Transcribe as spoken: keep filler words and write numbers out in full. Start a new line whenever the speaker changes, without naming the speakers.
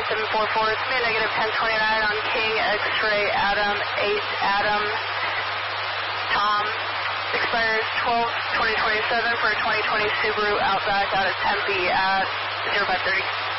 seven four four, it's me negative ten twenty-nine on King X-ray Adam eight Adam Tom. Expires twelve twenty twenty-seven for a twenty twenty Subaru Outback out at Tempe at zero five thirty.